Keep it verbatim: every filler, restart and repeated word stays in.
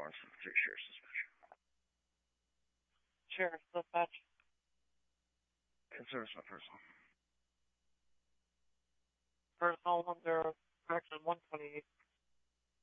warrants and three share suspension. Sheriff dispatch. Consider this my personal. Personal under correction one twenty-eight.